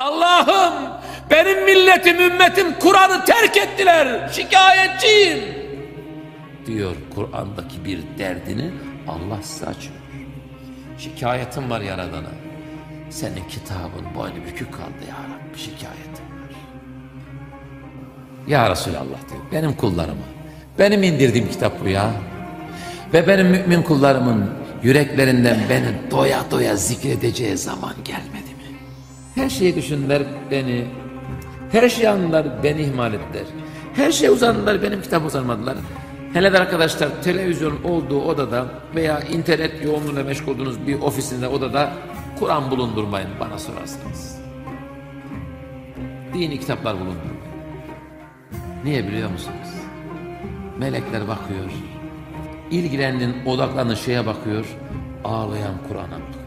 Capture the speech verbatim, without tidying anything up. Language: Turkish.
Allah'ım, benim milletim, ümmetim Kur'an'ı terk ettiler, şikayetçiyim diyor. Kur'an'daki bir derdini Allah size açıyor. Şikayetim var Yaradan'a. Senin kitabın boynu bükük kaldı ya Rabbi, şikayetim var. Ya Resulallah diyor, benim kullarıma, benim indirdiğim kitap bu ya. Ve benim mümin kullarımın yüreklerinden beni doya doya zikredeceği zaman gelmedi mi? Her şeyi düşündüler beni, her şeyi andılar beni ihmal ettiler. Her şeye uzandılar, benim kitabı uzanmadılar. Hele de arkadaşlar, televizyon olduğu odada veya internet yoğunluğuyla meşgul olduğunuz bir ofisinde, odada Kur'an bulundurmayın bana sorarsanız. Dini kitaplar bulundurmayın. Niye biliyor musunuz? Melekler bakıyor, ilgilendiğin, odaklandığın şeye bakıyor, ağlayan Kur'an'a bakıyor.